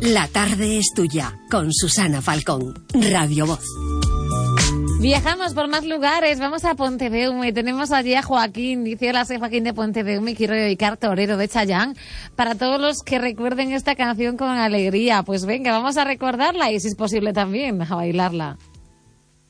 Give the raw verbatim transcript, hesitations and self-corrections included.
La tarde es tuya, con Susana Falcón, Radio Voz. Viajamos por más lugares, vamos a Pontedeume, tenemos allí a Joaquín, dice: hola, soy Joaquín de Pontedeume y quiero dedicar Torero de Chayanne para todos los que recuerden esta canción con alegría. Pues venga, vamos a recordarla y si es posible también a bailarla.